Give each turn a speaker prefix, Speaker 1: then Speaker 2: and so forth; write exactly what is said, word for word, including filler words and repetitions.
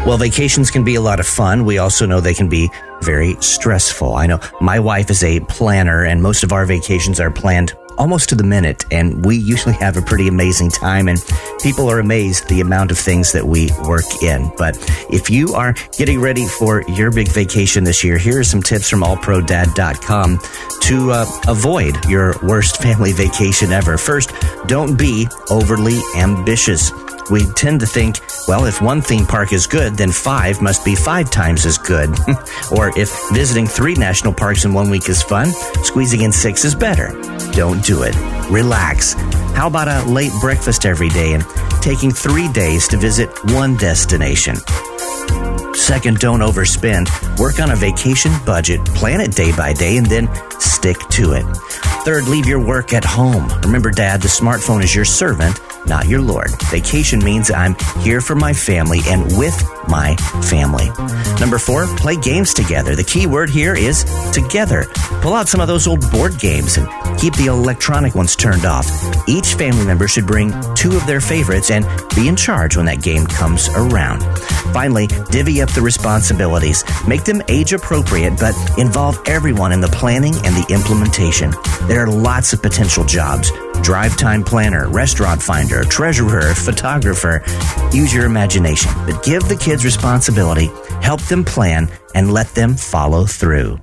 Speaker 1: Well, vacations can be a lot of fun. We also know they can be very stressful. I know my wife is a planner, and most of our vacations are planned almost to the minute, and we usually have a pretty amazing time, and people are amazed the amount of things that we work in. But if you are getting ready for your big vacation this year, here are some tips from all pro dad dot com to uh, avoid your worst family vacation ever. First, don't be overly ambitious. We tend to think, well, if one theme park is good, then five must be five times as good. Or if visiting three national parks in one week is fun, squeezing in six is better. Don't do it. Relax. How about a late breakfast every day and taking three days to visit one destination? Second, don't overspend. Work on a vacation budget, plan it day by day, and then stick to it. Third, leave your work at home. Remember, Dad, the smartphone is your servant, not your Lord. Vacation means I'm here for my family and with my family. Number four, play games together. The key word here is together. Pull out some of those old board games and keep the electronic ones turned off. Each family member should bring two of their favorites and be in charge when that game comes around. Finally, divvy up the responsibilities. Make them age appropriate, but involve everyone in the planning and the implementation. There are lots of potential jobs. Drive time planner, restaurant finder, treasurer, photographer. Use your imagination, but give the kids responsibility, help them plan, and let them follow through.